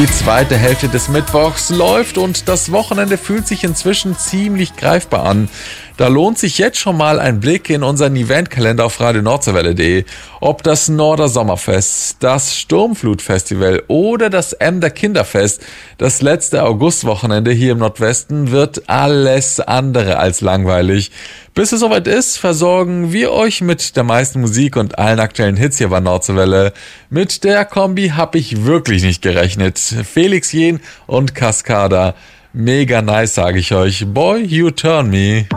Die zweite Hälfte des Mittwochs läuft und das Wochenende fühlt sich inzwischen ziemlich greifbar an. Da lohnt sich jetzt schon mal ein Blick in unseren Eventkalender auf radionordseewelle.de. Ob das Norder Sommerfest, das Sturmflutfestival oder das Emder Kinderfest, das letzte Augustwochenende hier im Nordwesten wird alles andere als langweilig. Bis es soweit ist, versorgen wir euch mit der meisten Musik und allen aktuellen Hits hier bei Nordseewelle. Mit der Kombi habe ich wirklich nicht gerechnet. Felix Jähn und Cascada. Mega nice, sage ich euch. Boy, you turn me.